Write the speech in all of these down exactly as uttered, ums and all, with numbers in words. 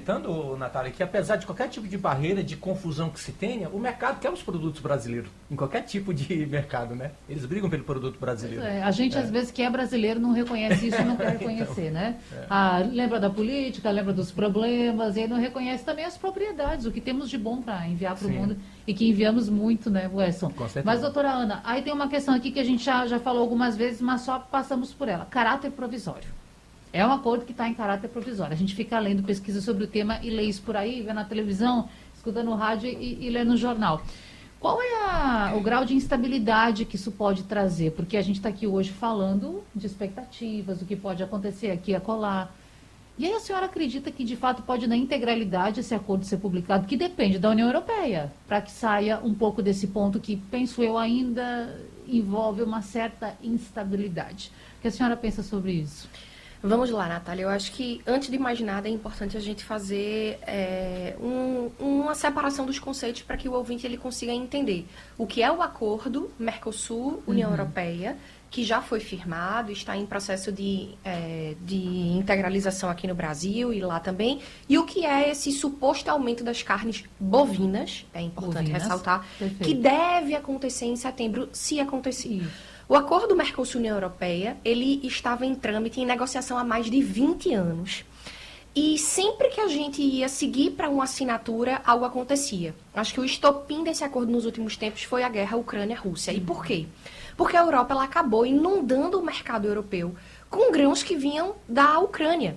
comentando, Natália, que apesar de qualquer tipo de barreira, de confusão que se tenha, o mercado quer os produtos brasileiros, em qualquer tipo de mercado, né? Eles brigam pelo produto brasileiro. É, a gente, é. às vezes, que é brasileiro, não reconhece isso e não quer reconhecer, então, né? É. Ah, lembra da política, lembra dos problemas, e aí não reconhece também as propriedades, o que temos de bom para enviar para o mundo, e que enviamos muito, né, Wesson? Com certeza. Mas, doutora Ana, aí tem uma questão aqui que a gente já, já falou algumas vezes, mas só passamos por ela. Caráter provisório. É um acordo que está em caráter provisório. A gente fica lendo pesquisa sobre o tema e lê isso por aí, vê na televisão, escuta no rádio e, e lê no jornal. Qual é a, o grau de instabilidade que isso pode trazer? Porque a gente está aqui hoje falando de expectativas, o que pode acontecer aqui e acolá. E aí a senhora acredita que, de fato, pode, na integralidade, esse acordo ser publicado, que depende da União Europeia, para que saia um pouco desse ponto que, penso eu, ainda envolve uma certa instabilidade. O que a senhora pensa sobre isso? Vamos lá, Natália. Eu acho que, antes de mais nada, é importante a gente fazer é, um, uma separação dos conceitos para que o ouvinte ele consiga entender o que é o acordo Mercosul-União uhum. Europeia, que já foi firmado, está em processo de, é, de integralização aqui no Brasil e lá também, e o que é esse suposto aumento das carnes bovinas, é importante bovinas. ressaltar, Perfeito. que deve acontecer em setembro, se acontecer. Isso. O acordo Mercosul-União Europeia, ele estava em trâmite, em negociação há mais de vinte anos. E sempre que a gente ia seguir para uma assinatura, algo acontecia. Acho que o estopim desse acordo nos últimos tempos foi a guerra Ucrânia-Rússia. E por quê? Porque a Europa ela acabou inundando o mercado europeu com grãos que vinham da Ucrânia.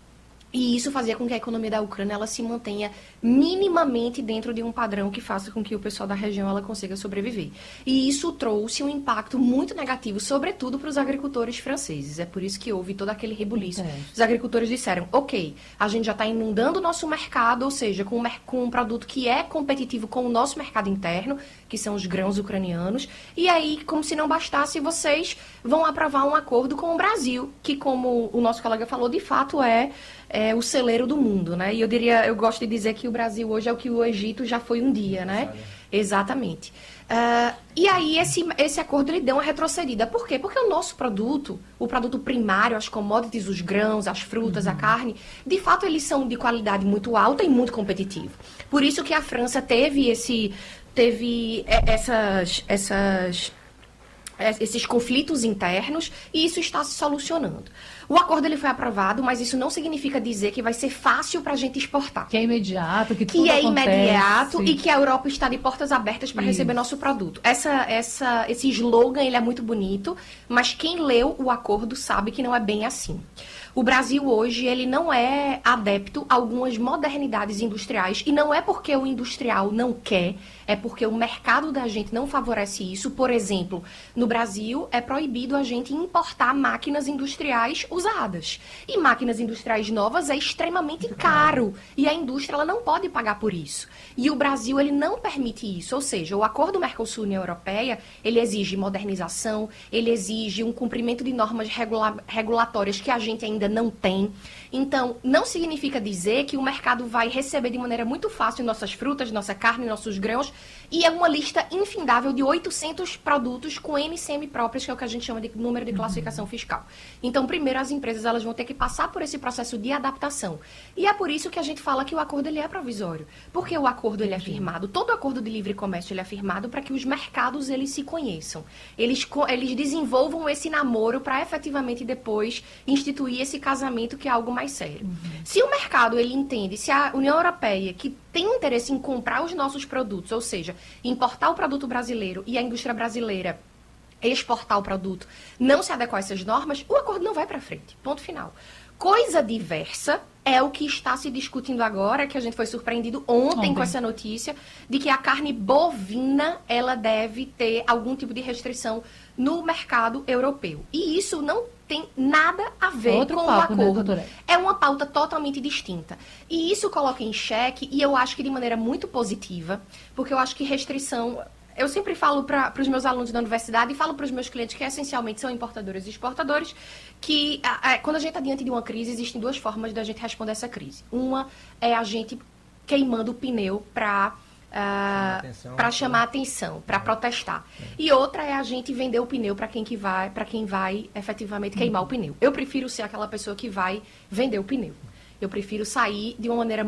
E isso fazia com que a economia da Ucrânia ela se mantenha minimamente dentro de um padrão que faça com que o pessoal da região ela consiga sobreviver. E isso trouxe um impacto muito negativo, sobretudo para os agricultores franceses. É por isso que houve todo aquele rebuliço. É. Os agricultores disseram, ok, a gente já está inundando o nosso mercado, ou seja, com um, com um produto que é competitivo com o nosso mercado interno, que são os grãos ucranianos, e aí, como se não bastasse, vocês vão aprovar um acordo com o Brasil, que, como o nosso colega falou, de fato é... é o celeiro do mundo, né? E eu diria, eu gosto de dizer que o Brasil hoje é o que o Egito já foi um dia, né? Exatamente. Uh, e aí esse, esse acordo ele deu uma retrocedida. Por quê? Porque o nosso produto, o produto primário, as commodities, os grãos, as frutas, uhum. a carne, de fato eles são de qualidade muito alta e muito competitivo. Por isso que a França teve esse, teve essas, essas, esses conflitos internos e isso está se solucionando. O acordo ele foi aprovado, mas isso não significa dizer que vai ser fácil para a gente exportar. Que é imediato, que, que tudo é acontece. imediato e que a Europa está de portas abertas para receber nosso produto. Essa, essa, esse slogan ele é muito bonito, mas quem leu o acordo sabe que não é bem assim. O Brasil hoje ele não é adepto a algumas modernidades industriais e não é porque o industrial não quer, é porque o mercado da gente não favorece isso. Por exemplo, no Brasil é proibido a gente importar máquinas industriais usadas. E máquinas industriais novas é extremamente caro e a indústria ela não pode pagar por isso. E o Brasil ele não permite isso, ou seja, o acordo Mercosul-União Europeia ele exige modernização, ele exige um cumprimento de normas regula- regulatórias que a gente ainda não tem. Então, não significa dizer que o mercado vai receber de maneira muito fácil nossas frutas, nossa carne, nossos grãos, e é uma lista infindável de oitocentos produtos com N C M próprias, que é o que a gente chama de número de classificação fiscal. Então, primeiro, as empresas elas vão ter que passar por esse processo de adaptação. E é por isso que a gente fala que o acordo ele é provisório. Porque o acordo ele é firmado, todo acordo de livre comércio ele é firmado para que os mercados eles se conheçam. Eles, eles desenvolvam esse namoro para efetivamente depois instituir esse casamento que é algo mais sério. Uhum. Se o mercado ele entende, se a União Europeia que tem interesse em comprar os nossos produtos, ou seja, importar o produto brasileiro e a indústria brasileira exportar o produto, não se adequar a essas normas, o acordo não vai para frente. Ponto final. Coisa diversa é o que está se discutindo agora, que a gente foi surpreendido ontem, ontem com essa notícia, de que a carne bovina, ela deve ter algum tipo de restrição no mercado europeu. E isso não tem nada a ver Outro com papo, o acordo. Né, é uma pauta totalmente distinta. E isso coloca em xeque, e eu acho que de maneira muito positiva, porque eu acho que restrição... Eu sempre falo para os meus alunos da universidade e falo para os meus clientes que essencialmente são importadores e exportadores, que a, a, quando a gente está diante de uma crise, existem duas formas da gente responder essa crise. Uma é a gente queimando o pneu para uh, para chamar atenção, para protestar. É. E outra é a gente vender o pneu para quem, que vai, para quem vai efetivamente queimar uhum. o pneu. Eu prefiro ser aquela pessoa que vai vender o pneu. Eu prefiro sair de uma maneira